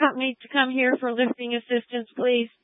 want me to come here for lifting assistance, please?